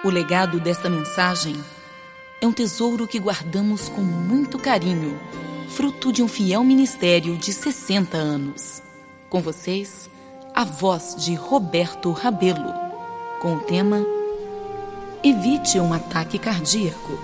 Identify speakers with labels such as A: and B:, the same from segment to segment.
A: O legado desta mensagem é um tesouro que guardamos com muito carinho, fruto de um fiel ministério de 60 anos. Com vocês, a voz de Roberto Rabelo, com o tema Evite um ataque cardíaco.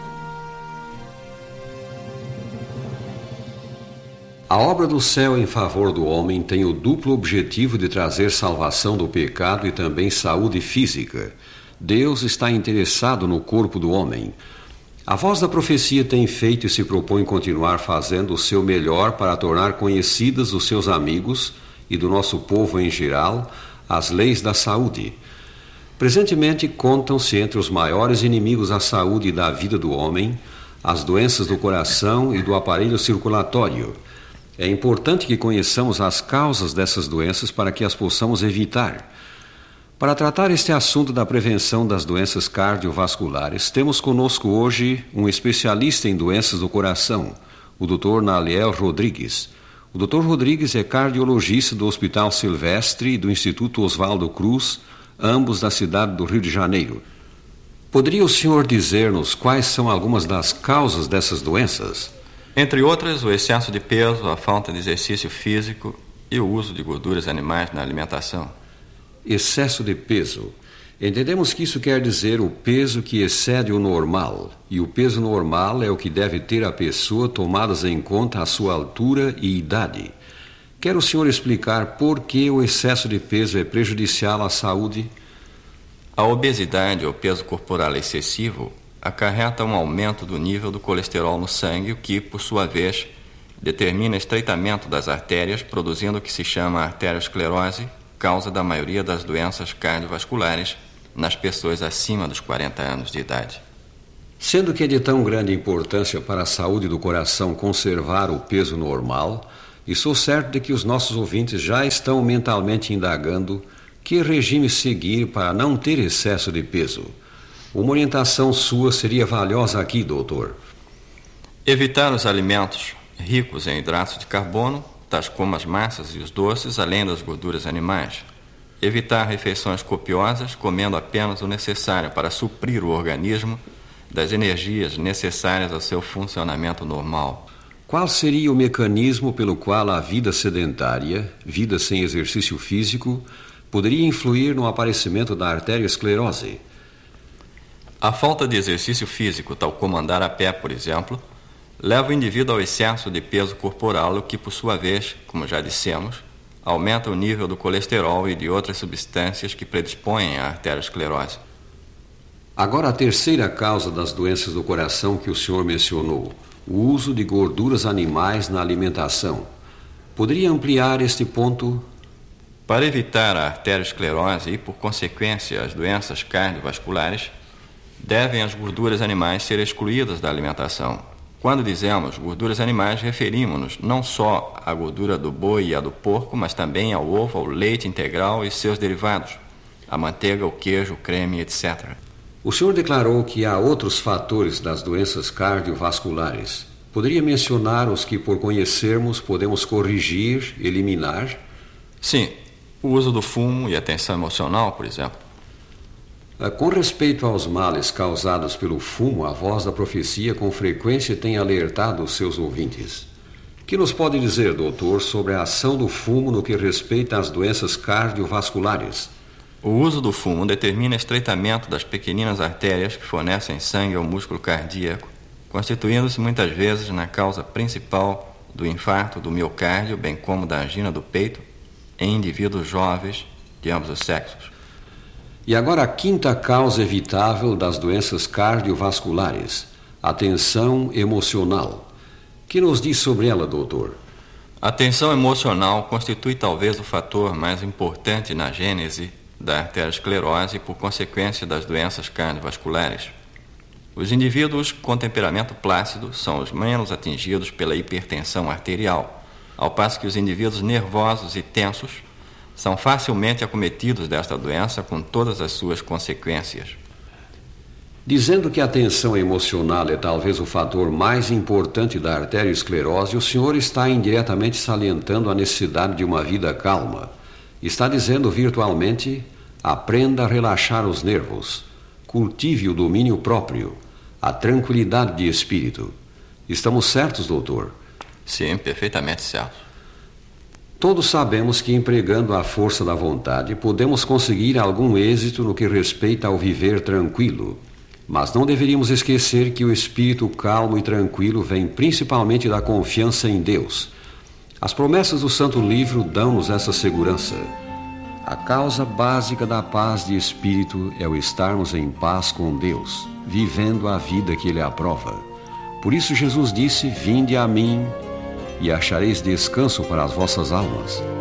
B: A obra do céu em favor do homem tem o duplo objetivo de trazer salvação do pecado e também saúde física. Deus está interessado no corpo do homem. A voz da profecia tem feito e se propõe continuar fazendo o seu melhor para tornar conhecidas dos seus amigos e do nosso povo em geral as leis da saúde. Presentemente, contam-se entre os maiores inimigos da saúde e da vida do homem as doenças do coração e do aparelho circulatório. É importante que conheçamos as causas dessas doenças para que as possamos evitar. Para tratar este assunto da prevenção das doenças cardiovasculares, temos conosco hoje um especialista em doenças do coração, o Dr. Naliel Rodrigues. O Dr. Rodrigues é cardiologista do Hospital Silvestre e do Instituto Oswaldo Cruz, ambos da cidade do Rio de Janeiro. Poderia o senhor dizer-nos quais são algumas das causas dessas doenças?
C: Entre outras, o excesso de peso, a falta de exercício físico e o uso de gorduras animais na alimentação.
B: Excesso de peso. Entendemos que isso quer dizer o peso que excede o normal, e o peso normal é o que deve ter a pessoa tomadas em conta a sua altura e idade. Quer o senhor explicar por que o excesso de peso é prejudicial à saúde?
C: A obesidade ou peso corporal excessivo acarreta um aumento do nível do colesterol no sangue, o que, por sua vez, determina estreitamento das artérias, produzindo o que se chama arteriosclerose, causa da maioria das doenças cardiovasculares nas pessoas acima dos 40 anos de idade.
B: Sendo que é de tão grande importância para a saúde do coração conservar o peso normal, estou certo de que os nossos ouvintes já estão mentalmente indagando que regime seguir para não ter excesso de peso. Uma orientação sua seria valiosa aqui, doutor.
C: Evitar os alimentos ricos em hidratos de carbono, tais como as massas e os doces, além das gorduras animais. Evitar refeições copiosas, comendo apenas o necessário para suprir o organismo das energias necessárias ao seu funcionamento normal.
B: Qual seria o mecanismo pelo qual a vida sedentária, vida sem exercício físico, poderia influir no aparecimento da arteriosclerose?
C: A falta de exercício físico, tal como andar a pé, por exemplo, leva o indivíduo ao excesso de peso corporal, o que, por sua vez, como já dissemos, aumenta o nível do colesterol e de outras substâncias que predispõem à arteriosclerose.
B: Agora, a terceira causa das doenças do coração que o senhor mencionou, o uso de gorduras animais na alimentação. Poderia ampliar este ponto?
C: Para evitar a arteriosclerose e, por consequência, as doenças cardiovasculares, devem as gorduras animais ser excluídas da alimentação. Quando dizemos gorduras animais, referimos-nos não só à gordura do boi e à do porco, mas também ao ovo, ao leite integral e seus derivados, a manteiga, o queijo, o creme, etc.
B: O senhor declarou que há outros fatores das doenças cardiovasculares. Poderia mencionar os que, por conhecermos, podemos corrigir, eliminar?
C: Sim, o uso do fumo e a tensão emocional, por exemplo.
B: Com respeito aos males causados pelo fumo, a voz da profecia com frequência tem alertado os seus ouvintes. O que nos pode dizer, doutor, sobre a ação do fumo no que respeita às doenças cardiovasculares?
C: O uso do fumo determina estreitamento das pequeninas artérias que fornecem sangue ao músculo cardíaco, constituindo-se muitas vezes na causa principal do infarto do miocárdio, bem como da angina do peito, em indivíduos jovens de ambos os sexos.
B: E agora a quinta causa evitável das doenças cardiovasculares, a tensão emocional. O que nos diz sobre ela, doutor?
C: A tensão emocional constitui talvez o fator mais importante na gênese da arteriosclerose e por consequência das doenças cardiovasculares. Os indivíduos com temperamento plácido são os menos atingidos pela hipertensão arterial, ao passo que os indivíduos nervosos e tensos são facilmente acometidos desta doença com todas as suas consequências.
B: Dizendo que a tensão emocional é talvez o fator mais importante da arteriosclerose, o senhor está indiretamente salientando a necessidade de uma vida calma. Está dizendo virtualmente, aprenda a relaxar os nervos. cultive o domínio próprio, a tranquilidade de espírito. Estamos certos, doutor?
C: Sim, perfeitamente certo.
B: Todos sabemos que, empregando a força da vontade, podemos conseguir algum êxito no que respeita ao viver tranquilo. Mas não deveríamos esquecer que o espírito calmo e tranquilo vem principalmente da confiança em Deus. As promessas do Santo Livro dão-nos essa segurança. A causa básica da paz de espírito é o estarmos em paz com Deus, vivendo a vida que Ele aprova. Por isso Jesus disse: vinde a mim e achareis descanso para as vossas almas.